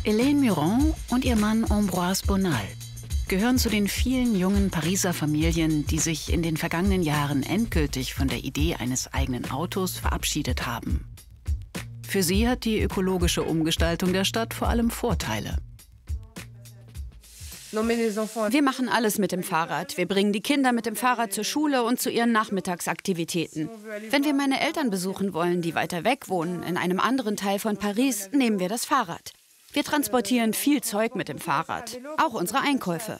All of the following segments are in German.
Hélène Muron und ihr Mann Ambroise Bonal gehören zu den vielen jungen Pariser Familien, die sich in den vergangenen Jahren endgültig von der Idee eines eigenen Autos verabschiedet haben. Für sie hat die ökologische Umgestaltung der Stadt vor allem Vorteile. Wir machen alles mit dem Fahrrad. Wir bringen die Kinder mit dem Fahrrad zur Schule und zu ihren Nachmittagsaktivitäten. Wenn wir meine Eltern besuchen wollen, die weiter weg wohnen, in einem anderen Teil von Paris, nehmen wir das Fahrrad. Wir transportieren viel Zeug mit dem Fahrrad, auch unsere Einkäufe.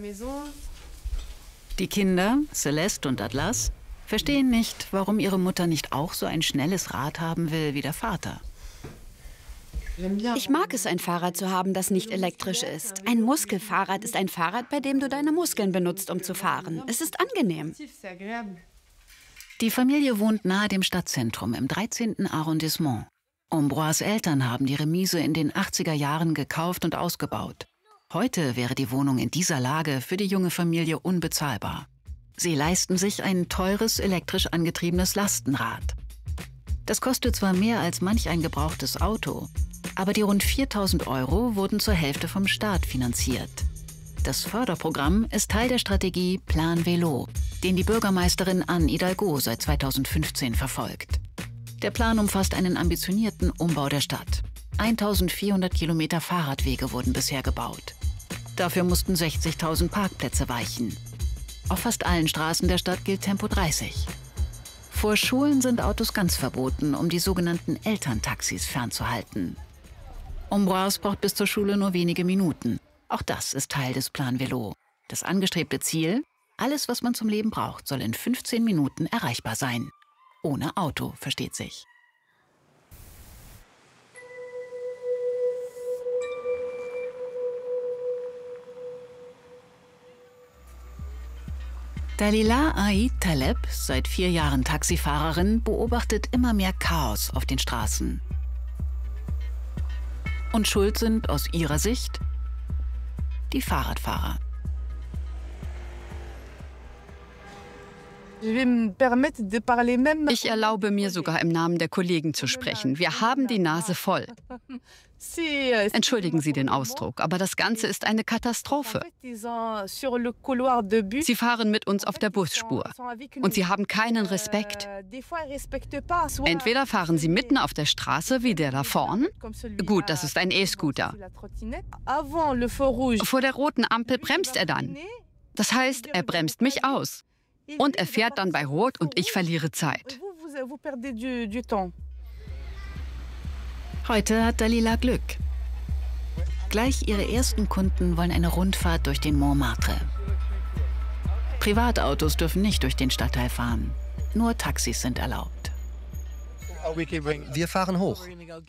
Die Kinder, Celeste und Atlas, verstehen nicht, warum ihre Mutter nicht auch so ein schnelles Rad haben will wie der Vater. Ich mag es, ein Fahrrad zu haben, das nicht elektrisch ist. Ein Muskelfahrrad ist ein Fahrrad, bei dem du deine Muskeln benutzt, um zu fahren. Es ist angenehm. Die Familie wohnt nahe dem Stadtzentrum im 13. Arrondissement. Ambroise' Eltern haben die Remise in den 80er Jahren gekauft und ausgebaut. Heute wäre die Wohnung in dieser Lage für die junge Familie unbezahlbar. Sie leisten sich ein teures, elektrisch angetriebenes Lastenrad. Das kostet zwar mehr als manch ein gebrauchtes Auto, aber die rund 4.000 € wurden zur Hälfte vom Staat finanziert. Das Förderprogramm ist Teil der Strategie Plan Vélo, den die Bürgermeisterin Anne Hidalgo seit 2015 verfolgt. Der Plan umfasst einen ambitionierten Umbau der Stadt. 1.400 Kilometer Fahrradwege wurden bisher gebaut. Dafür mussten 60.000 Parkplätze weichen. Auf fast allen Straßen der Stadt gilt Tempo 30. Vor Schulen sind Autos ganz verboten, um die sogenannten Elterntaxis fernzuhalten. Ambroise braucht bis zur Schule nur wenige Minuten. Auch das ist Teil des Plan Vélo. Das angestrebte Ziel? Alles, was man zum Leben braucht, soll in 15 Minuten erreichbar sein. Ohne Auto, versteht sich. Dalila Aïd Taleb, seit 4 Jahren Taxifahrerin, beobachtet immer mehr Chaos auf den Straßen. Und schuld sind aus ihrer Sicht die Fahrradfahrer. Ich erlaube mir sogar im Namen der Kollegen zu sprechen. Wir haben die Nase voll. Entschuldigen Sie den Ausdruck, aber das Ganze ist eine Katastrophe. Sie fahren mit uns auf der Busspur und Sie haben keinen Respekt. Entweder fahren Sie mitten auf der Straße wie der da vorn. Gut, das ist ein E-Scooter. Vor der roten Ampel bremst er dann. Das heißt, er bremst mich aus. Und er fährt dann bei Rot und ich verliere Zeit. Heute hat Dalila Glück. Gleich ihre ersten Kunden wollen eine Rundfahrt durch den Montmartre. Privatautos dürfen nicht durch den Stadtteil fahren. Nur Taxis sind erlaubt. Wir fahren hoch.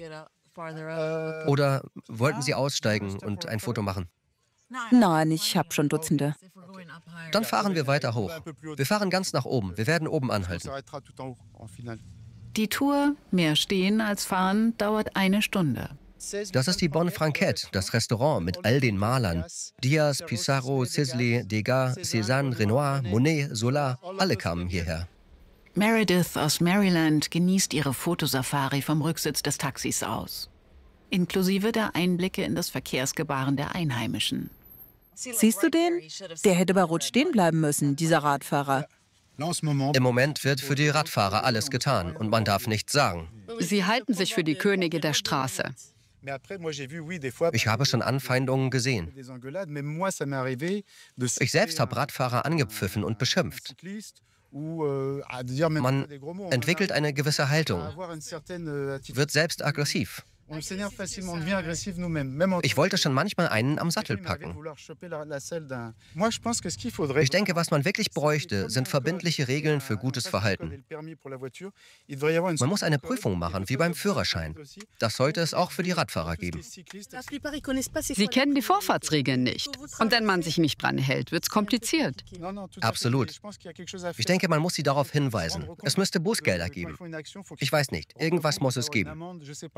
Oder wollten Sie aussteigen und ein Foto machen? Nein, ich habe schon Dutzende. Dann fahren wir weiter hoch. Wir fahren ganz nach oben. Wir werden oben anhalten. Die Tour, mehr stehen als fahren, dauert 1 Stunde. Das ist die Bonne Franquette, das Restaurant mit all den Malern. Diaz, Pissarro, Sisley, Degas, Cézanne, Renoir, Monet, Zola, alle kamen hierher. Meredith aus Maryland genießt ihre Fotosafari vom Rücksitz des Taxis aus. Inklusive der Einblicke in das Verkehrsgebaren der Einheimischen. Siehst du den? Der hätte bei Rot stehen bleiben müssen, dieser Radfahrer. Im Moment wird für die Radfahrer alles getan und man darf nichts sagen. Sie halten sich für die Könige der Straße. Ich habe schon Anfeindungen gesehen. Ich selbst habe Radfahrer angepfiffen und beschimpft. Man entwickelt eine gewisse Haltung, wird selbst aggressiv. Ich wollte schon manchmal einen am Sattel packen. Ich denke, was man wirklich bräuchte, sind verbindliche Regeln für gutes Verhalten. Man muss eine Prüfung machen, wie beim Führerschein. Das sollte es auch für die Radfahrer geben. Sie kennen die Vorfahrtsregeln nicht. Und wenn man sich nicht dran hält, wird es kompliziert. Absolut. Ich denke, man muss sie darauf hinweisen. Es müsste Bußgelder geben. Ich weiß nicht, irgendwas muss es geben.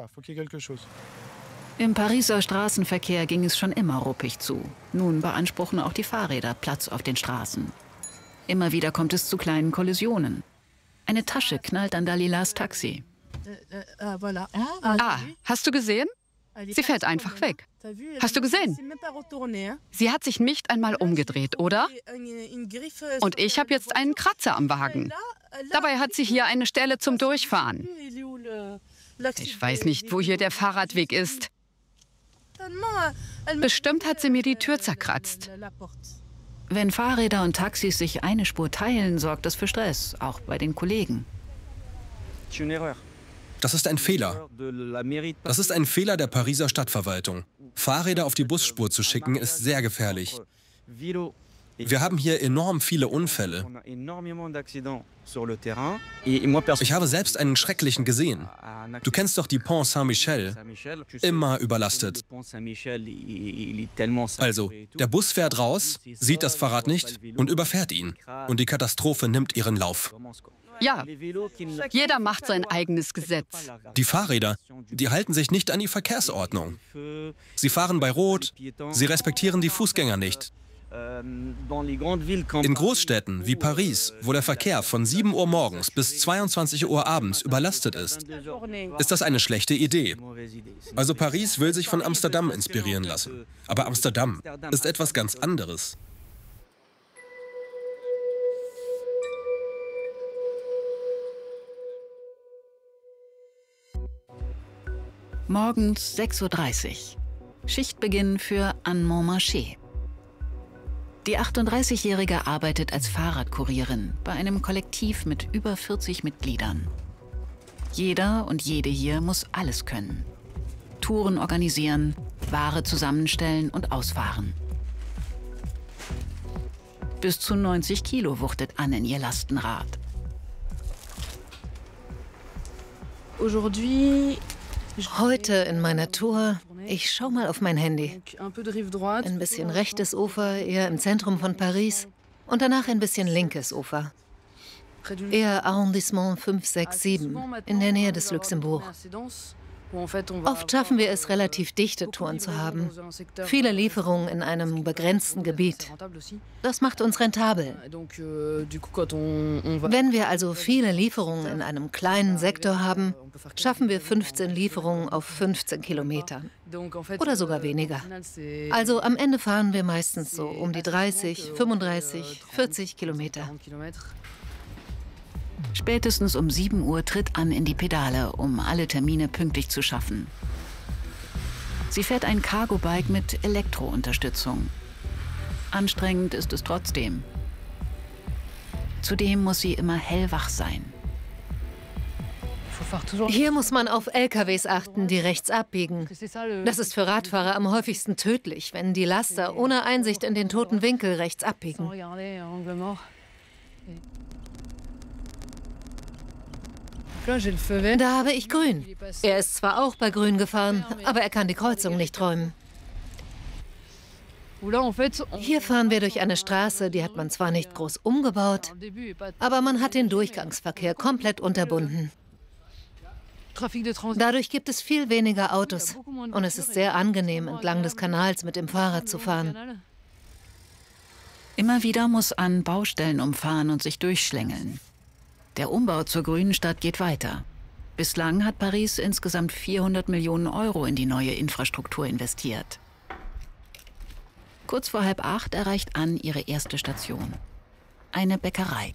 Im Pariser Straßenverkehr ging es schon immer ruppig zu. Nun beanspruchen auch die Fahrräder Platz auf den Straßen. Immer wieder kommt es zu kleinen Kollisionen. Eine Tasche knallt an Dalilas Taxi. Ah, hast du gesehen? Sie fährt einfach weg. Hast du gesehen? Sie hat sich nicht einmal umgedreht, oder? Und ich habe jetzt einen Kratzer am Wagen. Dabei hat sie hier eine Stelle zum Durchfahren. Ich weiß nicht, wo hier der Fahrradweg ist. Bestimmt hat sie mir die Tür zerkratzt. Wenn Fahrräder und Taxis sich eine Spur teilen, sorgt das für Stress, auch bei den Kollegen. Das ist ein Fehler. Das ist ein Fehler der Pariser Stadtverwaltung. Fahrräder auf die Busspur zu schicken, ist sehr gefährlich. Wir haben hier enorm viele Unfälle. Ich habe selbst einen schrecklichen gesehen. Du kennst doch die Pont Saint-Michel. Immer überlastet. Also, der Bus fährt raus, sieht das Fahrrad nicht und überfährt ihn. Und die Katastrophe nimmt ihren Lauf. Ja, jeder macht sein eigenes Gesetz. Die Fahrräder, die halten sich nicht an die Verkehrsordnung. Sie fahren bei Rot, sie respektieren die Fußgänger nicht. In Großstädten wie Paris, wo der Verkehr von 7 Uhr morgens bis 22 Uhr abends überlastet ist das eine schlechte Idee. Also Paris will sich von Amsterdam inspirieren lassen. Aber Amsterdam ist etwas ganz anderes. Morgens 6:30 Uhr. Schichtbeginn für Anne Montmarché. Die 38-Jährige arbeitet als Fahrradkurierin bei einem Kollektiv mit über 40 Mitgliedern. Jeder und jede hier muss alles können. Touren organisieren, Ware zusammenstellen und ausfahren. Bis zu 90 Kilo wuchtet Anne in ihr Lastenrad. Heute in meiner Tour, ich schaue mal auf mein Handy. Ein bisschen rechtes Ufer, eher im Zentrum von Paris. Und danach ein bisschen linkes Ufer. Eher Arrondissement 5, 6, 7, in der Nähe des Luxembourg. Oft schaffen wir es, relativ dichte Touren zu haben. Viele Lieferungen in einem begrenzten Gebiet. Das macht uns rentabel. Wenn wir also viele Lieferungen in einem kleinen Sektor haben, schaffen wir 15 Lieferungen auf 15 Kilometern. Oder sogar weniger. Also am Ende fahren wir meistens so um die 30, 35, 40 Kilometer. Spätestens um 7 Uhr tritt Anne in die Pedale, um alle Termine pünktlich zu schaffen. Sie fährt ein Cargo-Bike mit Elektrounterstützung. Anstrengend ist es trotzdem. Zudem muss sie immer hellwach sein. Hier muss man auf LKWs achten, die rechts abbiegen. Das ist für Radfahrer am häufigsten tödlich, wenn die Laster ohne Einsicht in den toten Winkel rechts abbiegen. Da habe ich grün. Er ist zwar auch bei grün gefahren, aber er kann die Kreuzung nicht räumen. Hier fahren wir durch eine Straße, die hat man zwar nicht groß umgebaut, aber man hat den Durchgangsverkehr komplett unterbunden. Dadurch gibt es viel weniger Autos und es ist sehr angenehm, entlang des Kanals mit dem Fahrrad zu fahren. Immer wieder muss Anne Baustellen umfahren und sich durchschlängeln. Der Umbau zur grünen Stadt geht weiter. Bislang hat Paris insgesamt 400 Millionen Euro in die neue Infrastruktur investiert. Kurz vor 7:30 erreicht Anne ihre erste Station. Eine Bäckerei.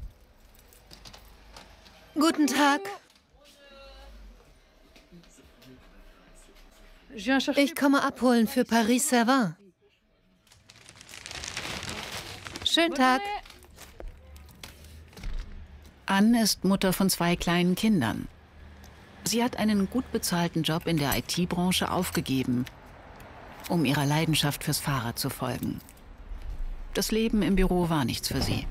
Guten Tag. Ich komme abholen für Paris-Servan. Schönen Tag. Anne ist Mutter von 2 kleinen Kindern. Sie hat einen gut bezahlten Job in der IT-Branche aufgegeben, um ihrer Leidenschaft fürs Fahrrad zu folgen. Das Leben im Büro war nichts für sie.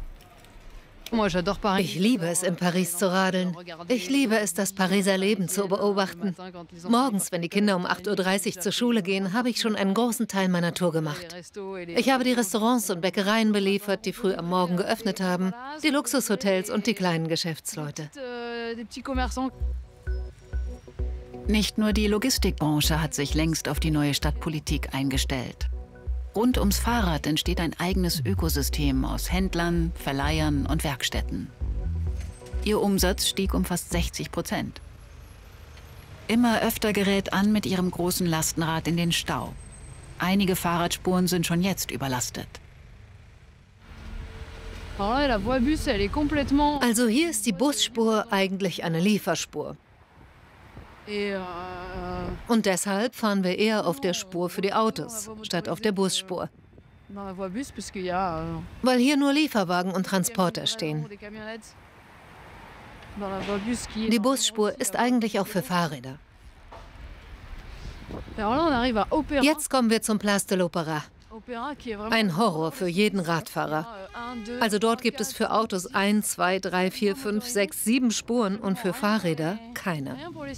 Ich liebe es, in Paris zu radeln. Ich liebe es, das Pariser Leben zu beobachten. Morgens, wenn die Kinder um 8:30 Uhr zur Schule gehen, habe ich schon einen großen Teil meiner Tour gemacht. Ich habe die Restaurants und Bäckereien beliefert, die früh am Morgen geöffnet haben, die Luxushotels und die kleinen Geschäftsleute. Nicht nur die Logistikbranche hat sich längst auf die neue Stadtpolitik eingestellt. Rund ums Fahrrad entsteht ein eigenes Ökosystem aus Händlern, Verleihern und Werkstätten. Ihr Umsatz stieg um fast 60%. Immer öfter gerät Anne mit ihrem großen Lastenrad in den Stau. Einige Fahrradspuren sind schon jetzt überlastet. Also hier ist die Busspur eigentlich eine Lieferspur. Und deshalb fahren wir eher auf der Spur für die Autos, statt auf der Busspur. Weil hier nur Lieferwagen und Transporter stehen. Die Busspur ist eigentlich auch für Fahrräder. Jetzt kommen wir zum Place de l'Opéra. Ein Horror für jeden Radfahrer. Also dort gibt es für Autos 1, 2, 3, 4, 5, 6, 7 Spuren und für Fahrräder keine.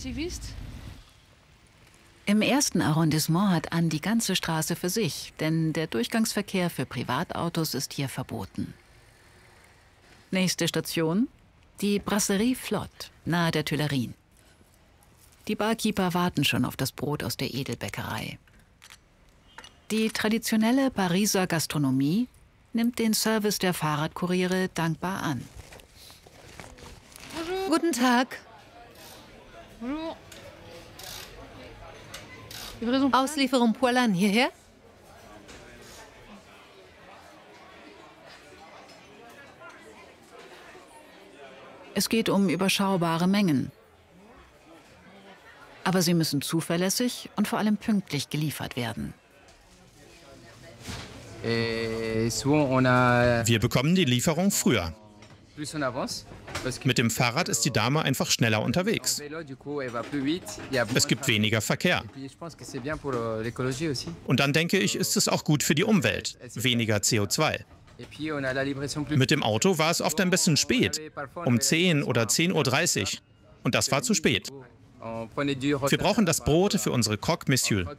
Im 1. Arrondissement hat Anne die ganze Straße für sich, denn der Durchgangsverkehr für Privatautos ist hier verboten. Nächste Station: die Brasserie Flotte, nahe der Tuilerien. Die Barkeeper warten schon auf das Brot aus der Edelbäckerei. Die traditionelle Pariser Gastronomie nimmt den Service der Fahrradkuriere dankbar an. Guten Tag. Auslieferung Poilâne hierher? Es geht um überschaubare Mengen. Aber sie müssen zuverlässig und vor allem pünktlich geliefert werden. Wir bekommen die Lieferung früher. Mit dem Fahrrad ist die Dame einfach schneller unterwegs. Es gibt weniger Verkehr. Und dann denke ich, ist es auch gut für die Umwelt. Weniger CO2. Mit dem Auto war es oft ein bisschen spät. Um 10 oder 10:30 Uhr. Und das war zu spät. Wir brauchen das Brot für unsere Croque-Monsieur.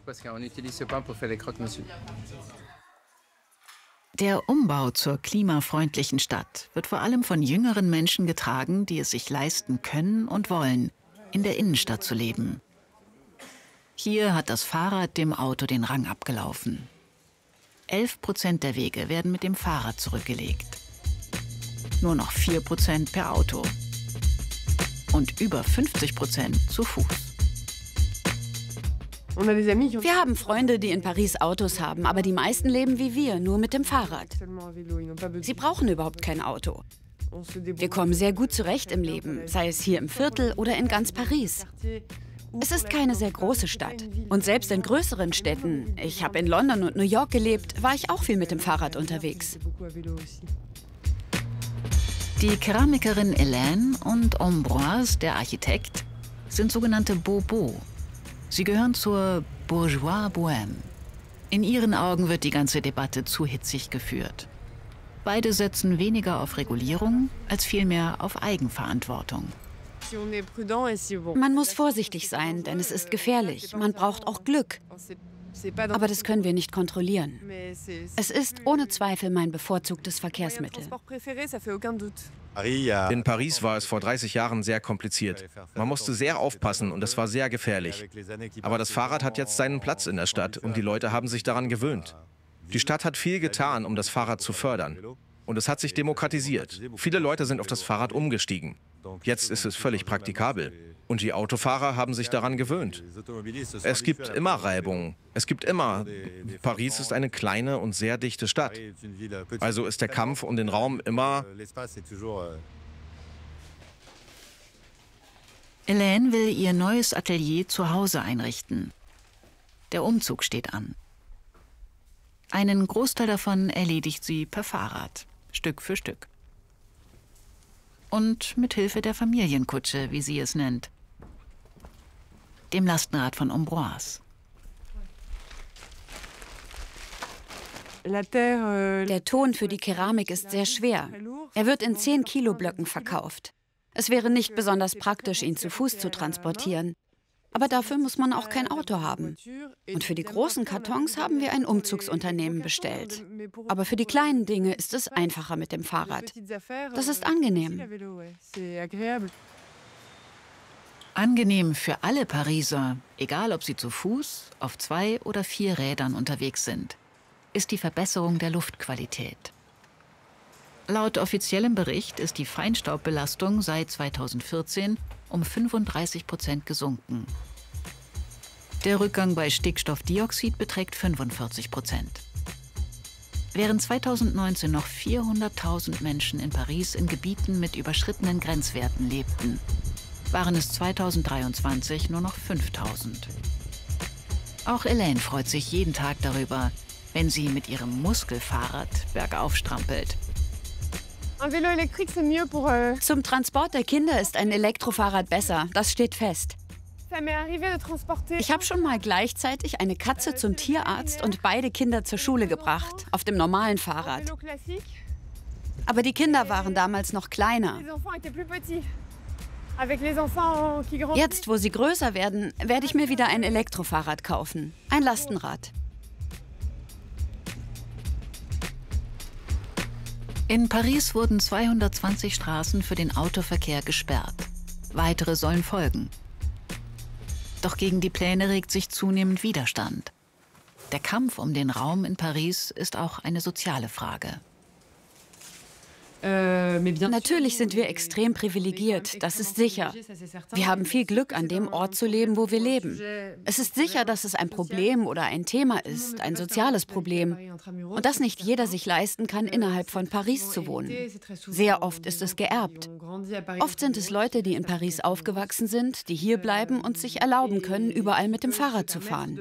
Der Umbau zur klimafreundlichen Stadt wird vor allem von jüngeren Menschen getragen, die es sich leisten können und wollen, in der Innenstadt zu leben. Hier hat das Fahrrad dem Auto den Rang abgelaufen. 11% der Wege werden mit dem Fahrrad zurückgelegt. Nur noch 4% per Auto. Und über 50% zu Fuß. Wir haben Freunde, die in Paris Autos haben, aber die meisten leben wie wir, nur mit dem Fahrrad. Sie brauchen überhaupt kein Auto. Wir kommen sehr gut zurecht im Leben, sei es hier im Viertel oder in ganz Paris. Es ist keine sehr große Stadt. Und selbst in größeren Städten, ich habe in London und New York gelebt, war ich auch viel mit dem Fahrrad unterwegs. Die Keramikerin Hélène und Ambroise, der Architekt, sind sogenannte Bobos. Sie gehören zur Bourgeois Bohème. In ihren Augen wird die ganze Debatte zu hitzig geführt. Beide setzen weniger auf Regulierung als vielmehr auf Eigenverantwortung. Man muss vorsichtig sein, denn es ist gefährlich. Man braucht auch Glück. Aber das können wir nicht kontrollieren. Es ist ohne Zweifel mein bevorzugtes Verkehrsmittel. In Paris war es vor 30 Jahren sehr kompliziert. Man musste sehr aufpassen und es war sehr gefährlich. Aber das Fahrrad hat jetzt seinen Platz in der Stadt und die Leute haben sich daran gewöhnt. Die Stadt hat viel getan, um das Fahrrad zu fördern. Und es hat sich demokratisiert. Viele Leute sind auf das Fahrrad umgestiegen. Jetzt ist es völlig praktikabel. Und die Autofahrer haben sich daran gewöhnt. Es gibt immer Reibung. Es gibt immer... Paris ist eine kleine und sehr dichte Stadt. Also ist der Kampf um den Raum immer... Hélène will ihr neues Atelier zu Hause einrichten. Der Umzug steht an. Einen Großteil davon erledigt sie per Fahrrad, Stück für Stück. Und mit Hilfe der Familienkutsche, wie sie es nennt. Dem Lastenrad von Ambroise. Der Ton für die Keramik ist sehr schwer. Er wird in 10-Kilo-Blöcken verkauft. Es wäre nicht besonders praktisch, ihn zu Fuß zu transportieren. Aber dafür muss man auch kein Auto haben. Und für die großen Kartons haben wir ein Umzugsunternehmen bestellt. Aber für die kleinen Dinge ist es einfacher mit dem Fahrrad. Das ist angenehm. Angenehm für alle Pariser, egal ob sie zu Fuß, auf 2 oder 4 Rädern unterwegs sind, ist die Verbesserung der Luftqualität. Laut offiziellem Bericht ist die Feinstaubbelastung seit 2014 um 35% gesunken. Der Rückgang bei Stickstoffdioxid beträgt 45%. Während 2019 noch 400.000 Menschen in Paris in Gebieten mit überschrittenen Grenzwerten lebten, waren es 2023 nur noch 5.000. Auch Elaine freut sich jeden Tag darüber, wenn sie mit ihrem Muskelfahrrad bergauf strampelt. Zum Transport der Kinder ist ein Elektrofahrrad besser, das steht fest. Ich habe schon mal gleichzeitig eine Katze zum Tierarzt und beide Kinder zur Schule gebracht, auf dem normalen Fahrrad. Aber die Kinder waren damals noch kleiner. Jetzt, wo sie größer werden, werde ich mir wieder ein Elektrofahrrad kaufen. Ein Lastenrad. In Paris wurden 220 Straßen für den Autoverkehr gesperrt. Weitere sollen folgen. Doch gegen die Pläne regt sich zunehmend Widerstand. Der Kampf um den Raum in Paris ist auch eine soziale Frage. Natürlich sind wir extrem privilegiert, das ist sicher. Wir haben viel Glück, an dem Ort zu leben, wo wir leben. Es ist sicher, dass es ein Problem oder ein Thema ist, ein soziales Problem. Und dass nicht jeder sich leisten kann, innerhalb von Paris zu wohnen. Sehr oft ist es geerbt. Oft sind es Leute, die in Paris aufgewachsen sind, die hier bleiben und sich erlauben können, überall mit dem Fahrrad zu fahren.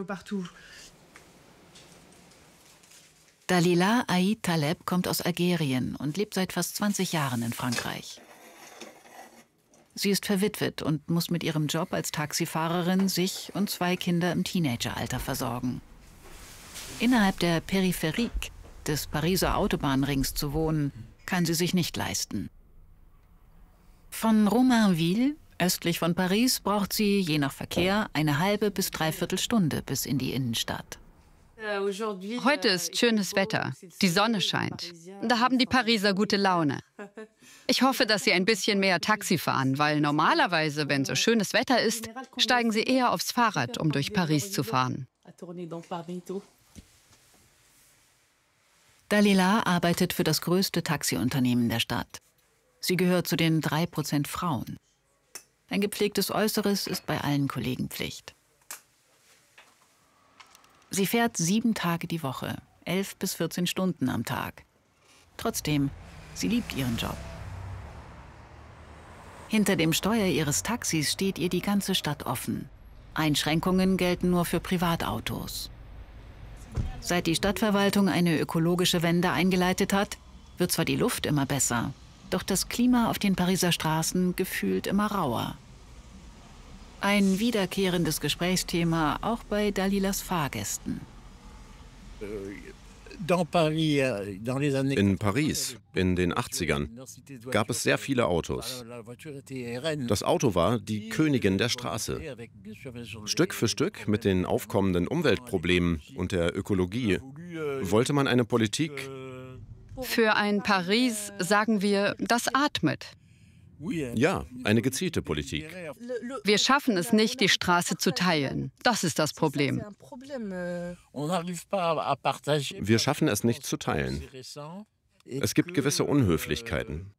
Dalila Aïd Taleb kommt aus Algerien und lebt seit fast 20 Jahren in Frankreich. Sie ist verwitwet und muss mit ihrem Job als Taxifahrerin sich und 2 Kinder im Teenageralter versorgen. Innerhalb der Peripherie des Pariser Autobahnrings zu wohnen, kann sie sich nicht leisten. Von Romainville, östlich von Paris, braucht sie je nach Verkehr eine halbe bis 3/4 Stunde bis in die Innenstadt. Heute ist schönes Wetter. Die Sonne scheint. Da haben die Pariser gute Laune. Ich hoffe, dass sie ein bisschen mehr Taxi fahren, weil normalerweise, wenn so schönes Wetter ist, steigen sie eher aufs Fahrrad, um durch Paris zu fahren. Dalila arbeitet für das größte Taxiunternehmen der Stadt. Sie gehört zu den 3% Frauen. Ein gepflegtes Äußeres ist bei allen Kollegen Pflicht. Sie fährt 7 Tage die Woche, 11 bis 14 Stunden am Tag. Trotzdem, sie liebt ihren Job. Hinter dem Steuer ihres Taxis steht ihr die ganze Stadt offen. Einschränkungen gelten nur für Privatautos. Seit die Stadtverwaltung eine ökologische Wende eingeleitet hat, wird zwar die Luft immer besser, doch das Klima auf den Pariser Straßen gefühlt immer rauer. Ein wiederkehrendes Gesprächsthema auch bei Dalilas Fahrgästen. In Paris, in den 80ern, gab es sehr viele Autos. Das Auto war die Königin der Straße. Stück für Stück mit den aufkommenden Umweltproblemen und der Ökologie wollte man eine Politik. Für ein Paris sagen wir, das atmet. Ja, eine gezielte Politik. Wir schaffen es nicht, die Straße zu teilen. Das ist das Problem. Wir schaffen es nicht zu teilen. Es gibt gewisse Unhöflichkeiten.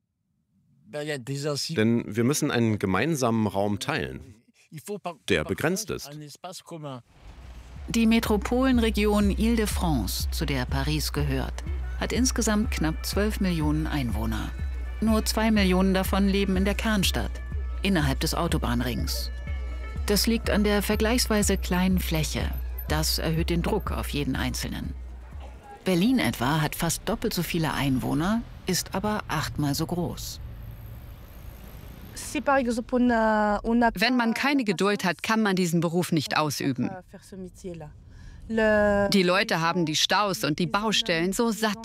Denn wir müssen einen gemeinsamen Raum teilen, der begrenzt ist. Die Metropolenregion Île-de-France, zu der Paris gehört, hat insgesamt knapp 12 Millionen Einwohner. Nur 2 Millionen davon leben in der Kernstadt, innerhalb des Autobahnrings. Das liegt an der vergleichsweise kleinen Fläche. Das erhöht den Druck auf jeden Einzelnen. Berlin etwa hat fast doppelt so viele Einwohner, ist aber 8-mal so groß. Wenn man keine Geduld hat, kann man diesen Beruf nicht ausüben. Die Leute haben die Staus und die Baustellen so satt.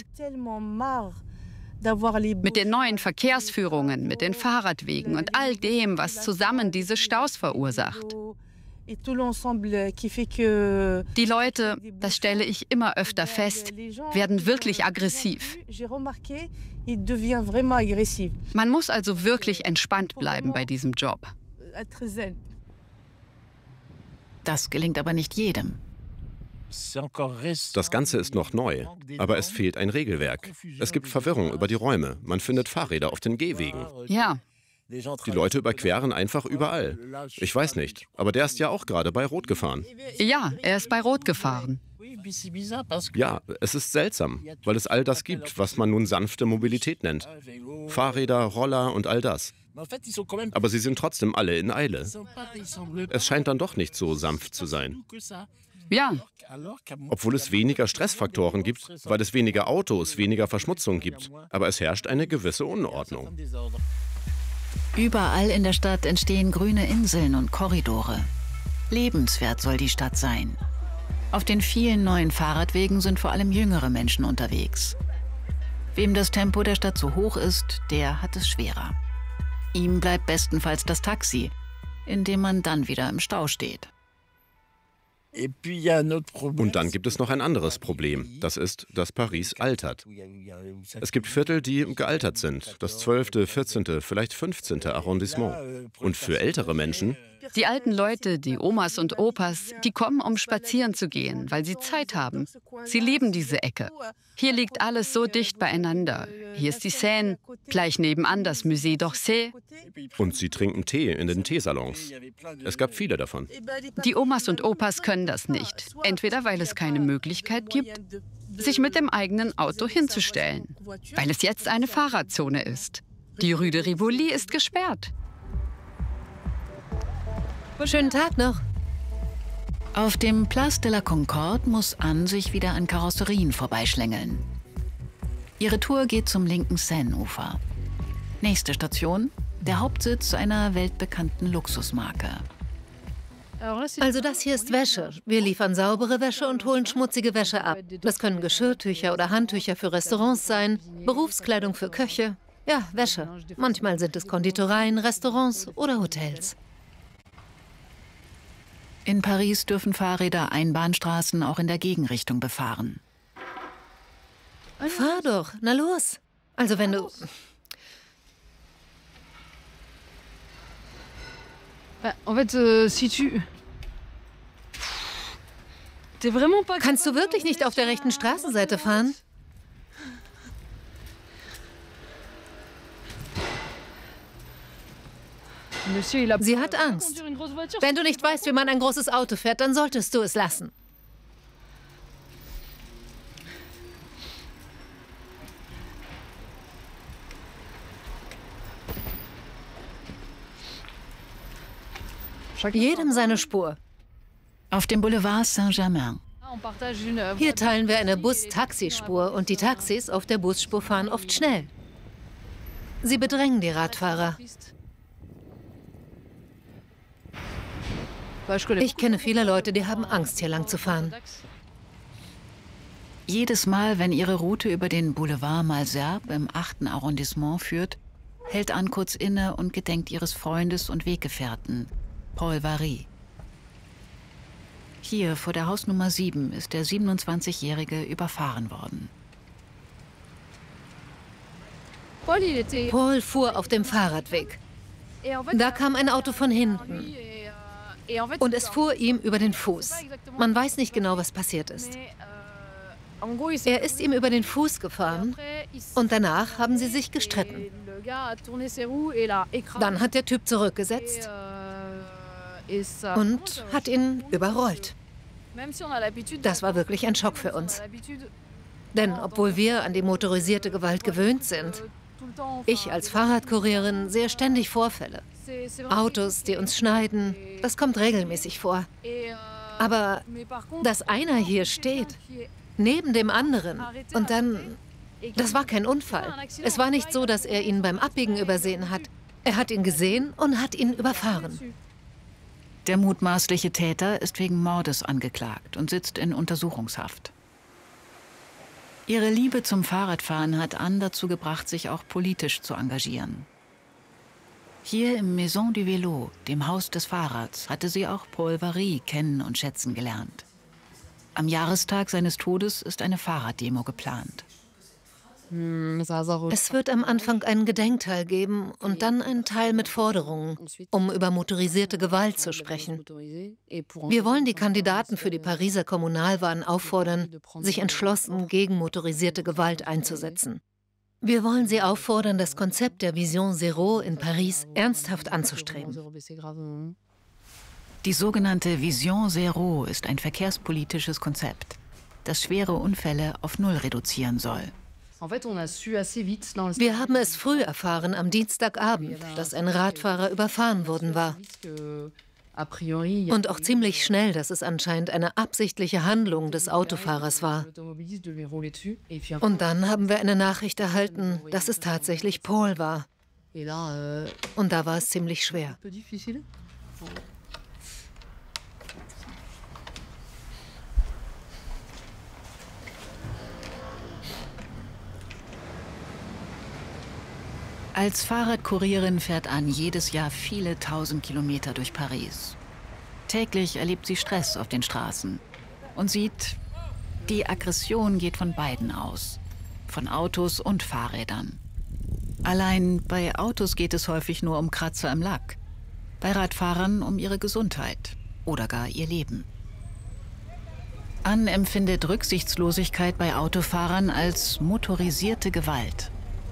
Mit den neuen Verkehrsführungen, mit den Fahrradwegen und all dem, was zusammen diese Staus verursacht. Die Leute, das stelle ich immer öfter fest, werden wirklich aggressiv. Man muss also wirklich entspannt bleiben bei diesem Job. Das gelingt aber nicht jedem. Das Ganze ist noch neu, aber es fehlt ein Regelwerk. Es gibt Verwirrung über die Räume. Man findet Fahrräder auf den Gehwegen. Ja, Die Leute überqueren einfach überall. Ich weiß nicht, aber der ist ja auch gerade bei Rot gefahren. Ja, er ist bei Rot gefahren. Ja, es ist seltsam, weil es all das gibt, was man nun sanfte Mobilität nennt. Fahrräder, Roller und all das. Aber sie sind trotzdem alle in Eile. Es scheint dann doch nicht so sanft zu sein. Ja. Obwohl es weniger Stressfaktoren gibt, weil es weniger Autos, weniger Verschmutzung gibt. Aber es herrscht eine gewisse Unordnung. Überall in der Stadt entstehen grüne Inseln und Korridore. Lebenswert soll die Stadt sein. Auf den vielen neuen Fahrradwegen sind vor allem jüngere Menschen unterwegs. Wem das Tempo der Stadt zu hoch ist, der hat es schwerer. Ihm bleibt bestenfalls das Taxi, in dem man dann wieder im Stau steht. Und dann gibt es noch ein anderes Problem. Das ist, dass Paris altert. Es gibt Viertel, die gealtert sind. Das 12., 14., vielleicht 15. Arrondissement. Und für ältere Menschen... Die alten Leute, die Omas und Opas, die kommen, um spazieren zu gehen, weil sie Zeit haben. Sie lieben diese Ecke. Hier liegt alles so dicht beieinander. Hier ist die Seine, gleich nebenan das Musée d'Orsay. Und sie trinken Tee in den Teesalons. Es gab viele davon. Die Omas und Opas können das nicht. Entweder weil es keine Möglichkeit gibt, sich mit dem eigenen Auto hinzustellen, weil es jetzt eine Fahrradzone ist. Die Rue de Rivoli ist gesperrt. Schönen Tag noch. Auf dem Place de la Concorde muss Anne sich wieder an Karosserien vorbeischlängeln. Ihre Tour geht zum linken Seineufer. Nächste Station, der Hauptsitz einer weltbekannten Luxusmarke. Also das hier ist Wäsche. Wir liefern saubere Wäsche und holen schmutzige Wäsche ab. Das können Geschirrtücher oder Handtücher für Restaurants sein, Berufskleidung für Köche. Ja, Wäsche. Manchmal sind es Konditoreien, Restaurants oder Hotels. In Paris dürfen Fahrräder Einbahnstraßen auch in der Gegenrichtung befahren. Fahr doch, na los. Also wenn du... Kannst du wirklich nicht auf der rechten Straßenseite fahren? Sie hat Angst. Wenn du nicht weißt, wie man ein großes Auto fährt, dann solltest du es lassen. Jedem seine Spur. Auf dem Boulevard Saint-Germain. Hier teilen wir eine Bus-Taxispur und die Taxis auf der Busspur fahren oft schnell. Sie bedrängen die Radfahrer. Ich kenne viele Leute, die haben Angst, hier lang zu fahren. Jedes Mal, wenn ihre Route über den Boulevard Malesherbes im 8. Arrondissement führt, hält Anne kurz inne und gedenkt ihres Freundes und Weggefährten, Paul Varry. Hier vor der Hausnummer 7 ist der 27-Jährige überfahren worden. Paul fuhr auf dem Fahrradweg. Da kam ein Auto von hinten. Und es fuhr ihm über den Fuß. Man weiß nicht genau, was passiert ist. Er ist ihm über den Fuß gefahren und danach haben sie sich gestritten. Dann hat der Typ zurückgesetzt und hat ihn überrollt. Das war wirklich ein Schock für uns. Denn obwohl wir an die motorisierte Gewalt gewöhnt sind, ich als Fahrradkurierin sehe ständig Vorfälle. Autos, die uns schneiden, das kommt regelmäßig vor. Aber dass einer hier steht, neben dem anderen, und dann... Das war kein Unfall. Es war nicht so, dass er ihn beim Abbiegen übersehen hat. Er hat ihn gesehen und hat ihn überfahren. Der mutmaßliche Täter ist wegen Mordes angeklagt und sitzt in Untersuchungshaft. Ihre Liebe zum Fahrradfahren hat Anne dazu gebracht, sich auch politisch zu engagieren. Hier im Maison du Vélo, dem Haus des Fahrrads, hatte sie auch Paul Varry kennen und schätzen gelernt. Am Jahrestag seines Todes ist eine Fahrraddemo geplant. Es wird am Anfang einen Gedenkteil geben und dann einen Teil mit Forderungen, um über motorisierte Gewalt zu sprechen. Wir wollen die Kandidaten für die Pariser Kommunalwahlen auffordern, sich entschlossen gegen motorisierte Gewalt einzusetzen. Wir wollen Sie auffordern, das Konzept der Vision Zéro in Paris ernsthaft anzustreben. Die sogenannte Vision Zéro ist ein verkehrspolitisches Konzept, das schwere Unfälle auf Null reduzieren soll. Wir haben es früh erfahren am Dienstagabend, dass ein Radfahrer überfahren worden war. Und auch ziemlich schnell, dass es anscheinend eine absichtliche Handlung des Autofahrers war. Und dann haben wir eine Nachricht erhalten, dass es tatsächlich Paul war. Und da war es ziemlich schwer. Als Fahrradkurierin fährt Anne jedes Jahr viele tausend Kilometer durch Paris. Täglich erlebt sie Stress auf den Straßen und sieht, die Aggression geht von beiden aus, von Autos und Fahrrädern. Allein bei Autos geht es häufig nur um Kratzer im Lack, bei Radfahrern um ihre Gesundheit oder gar ihr Leben. Anne empfindet Rücksichtslosigkeit bei Autofahrern als motorisierte Gewalt.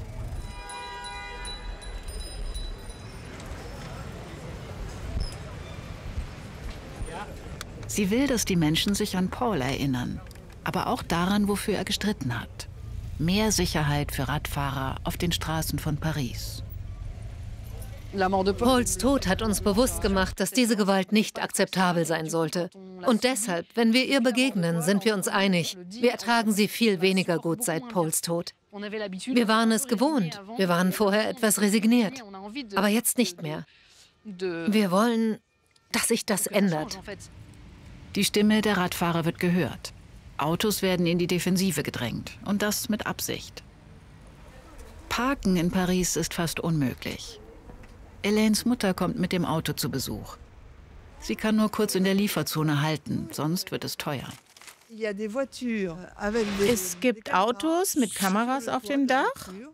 Sie will, dass die Menschen sich an Paul erinnern, aber auch daran, wofür er gestritten hat. Mehr Sicherheit für Radfahrer auf den Straßen von Paris. Pauls Tod hat uns bewusst gemacht, dass diese Gewalt nicht akzeptabel sein sollte. Und deshalb, wenn wir ihr begegnen, sind wir uns einig, wir ertragen sie viel weniger gut seit Pauls Tod. Wir waren es gewohnt, wir waren vorher etwas resigniert, aber jetzt nicht mehr. Wir wollen, dass sich das ändert. Die Stimme der Radfahrer wird gehört. Autos werden in die Defensive gedrängt und das mit Absicht. Parken in Paris ist fast unmöglich. Elaines Mutter kommt mit dem Auto zu Besuch. Sie kann nur kurz in der Lieferzone halten, sonst wird es teuer. Es gibt Autos mit Kameras auf dem Dach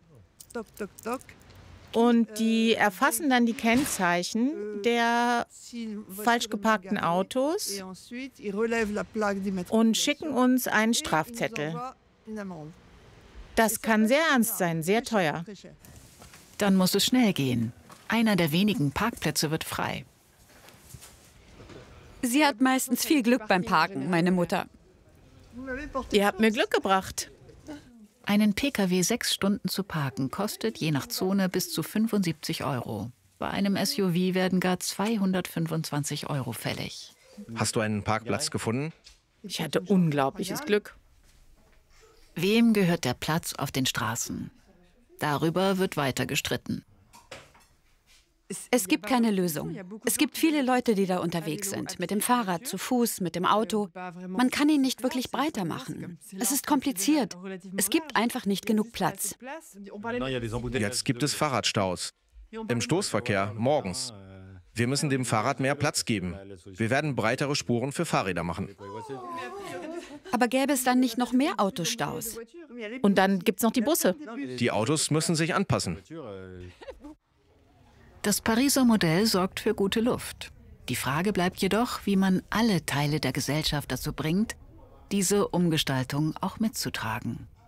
und die erfassen dann die Kennzeichen der falsch geparkten Autos und schicken uns einen Strafzettel. Das kann sehr ernst sein, sehr teuer. Dann muss es schnell gehen. Einer der wenigen Parkplätze wird frei. Sie hat meistens viel Glück beim Parken, meine Mutter. Ihr habt mir Glück gebracht. Einen Pkw 6 Stunden zu parken kostet je nach Zone bis zu 75 €. Bei einem SUV werden gar 225 € fällig. Hast du einen Parkplatz gefunden? Ich hatte unglaubliches Glück. Wem gehört der Platz auf den Straßen? Darüber wird weiter gestritten. Es gibt keine Lösung. Es gibt viele Leute, die da unterwegs sind. Mit dem Fahrrad, zu Fuß, mit dem Auto. Man kann ihn nicht wirklich breiter machen. Es ist kompliziert. Es gibt einfach nicht genug Platz. Jetzt gibt es Fahrradstaus. Im Stoßverkehr, morgens. Wir müssen dem Fahrrad mehr Platz geben. Wir werden breitere Spuren für Fahrräder machen. Aber gäbe es dann nicht noch mehr Autostaus? Und dann gibt es noch die Busse. Die Autos müssen sich anpassen. Das Pariser Modell sorgt für gute Luft. Die Frage bleibt jedoch, wie man alle Teile der Gesellschaft dazu bringt, diese Umgestaltung auch mitzutragen.